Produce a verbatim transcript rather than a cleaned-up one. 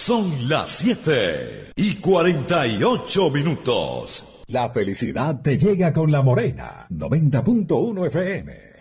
Son las siete y cuarenta y ocho minutos. La felicidad te llega con La Morena, noventa punto uno F M.